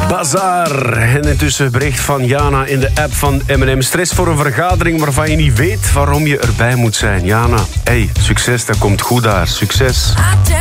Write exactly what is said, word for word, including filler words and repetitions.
Bazaar. En intussen bericht van Jana in de app van M en M. Stress voor een vergadering waarvan je niet weet waarom je erbij moet zijn. Jana, hey, succes, dat komt goed daar. Succes.